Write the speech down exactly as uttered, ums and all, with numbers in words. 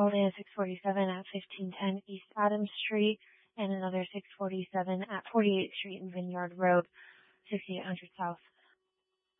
rolled in a six forty-seven at fifteen ten East Adams Street and another six forty-seven at forty-eighth Street and Vineyard Road, sixty-eight hundred South.